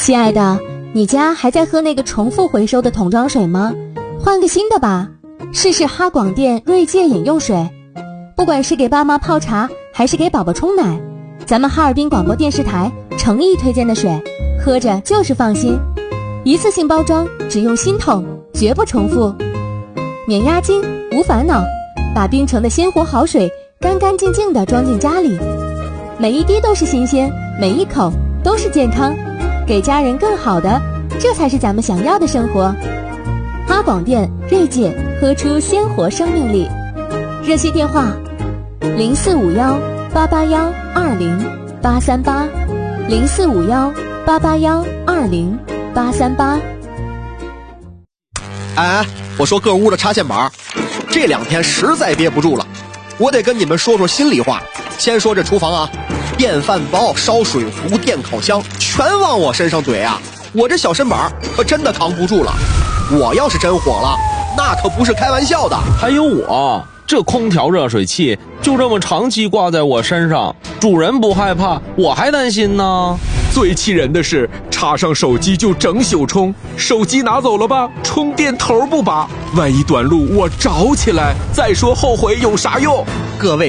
亲爱的，你家还在喝那个重复回收的桶装水吗？换个新的吧，试试哈广电锐界饮用水。不管是给爸妈泡茶，还是给宝宝冲奶，咱们哈尔滨广播电视台诚意推荐的水，喝着就是放心。一次性包装，只用新桶，绝不重复，免押金，无烦恼，把冰城的鲜活好水干干净净地装进家里，每一滴都是新鲜，每一口都是健康，给家人更好的，这才是咱们想要的生活。哈广电锐界，喝出鲜活生命力。热线电话0451-881-20838，0451-881-20838。 哎，我说各屋的插线板，这2天实在憋不住了，我得跟你们说说心里话。先说这厨房啊，电饭煲、烧水壶、电烤箱全往我身上怼啊，我这小身板可真的扛不住了。我要是真火了，那可不是开玩笑的。 还有我这空调热水器就这么长期挂在我身上，主人不害怕，我还担心呢。 最气人的是，插上手机就整宿充，手机拿走了吧，充电头不拔，万一短路我着起来，再说后悔有啥用？ 各位